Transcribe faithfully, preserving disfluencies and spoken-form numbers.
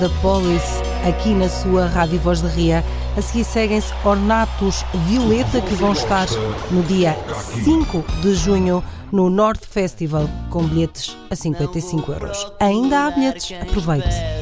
da Police aqui na sua Rádio Voz de Ria. A seguir seguem-se Ornatos Violeta, que vão estar no dia cinco de junho no North Festival com bilhetes a cinquenta e cinco euros. Ainda há bilhetes, aproveite.